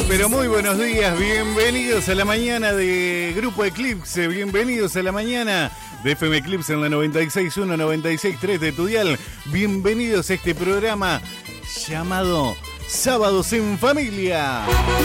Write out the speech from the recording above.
pero muy buenos días, bienvenidos a la mañana de Grupo Eclipse, bienvenidos a la mañana de FM Eclipse en la 96.1, 96.3 de tu dial, bienvenidos a este programa llamado Sábados en Familia.